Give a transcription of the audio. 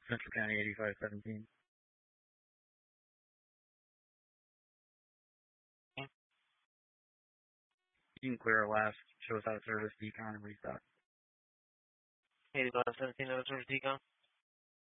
Central County 8517. You can clear our last shows out of service decon and restock. 8517 out of service decon.